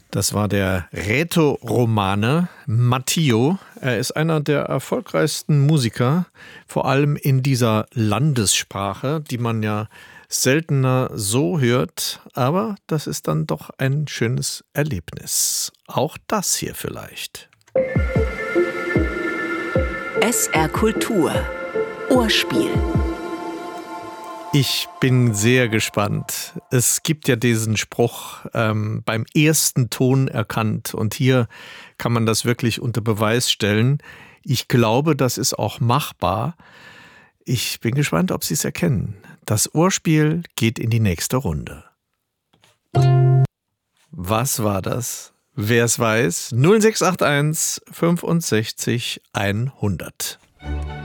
Das war der Rätoromane Matteo. Er ist einer der erfolgreichsten Musiker, vor allem in dieser Landessprache, die man ja seltener so hört. Aber das ist dann doch ein schönes Erlebnis. Auch das hier vielleicht. SR Kultur. Ohrspiel. Ich bin sehr gespannt. Es gibt ja diesen Spruch, beim ersten Ton erkannt. Und hier kann man das wirklich unter Beweis stellen. Ich glaube, das ist auch machbar. Ich bin gespannt, ob Sie es erkennen. Das Ohrspiel geht in die nächste Runde. Was war das? Wer es weiß, 0681 65 100.